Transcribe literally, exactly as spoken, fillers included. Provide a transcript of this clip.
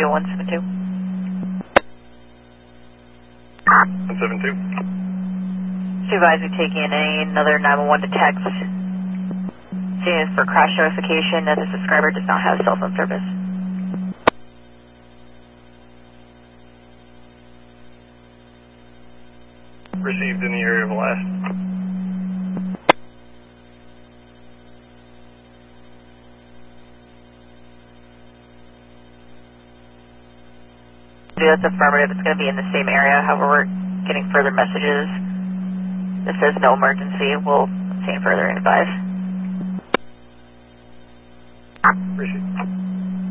to one seven two. one seven two. Supervisor taking another nine one one to text. Seeing for crash notification that the subscriber does not have cell phone service. Received in the area of Alaska. That's affirmative. It's going to be in the same area. However, we're getting further messages. If there's no emergency, we'll obtain further advice. Appreciate it.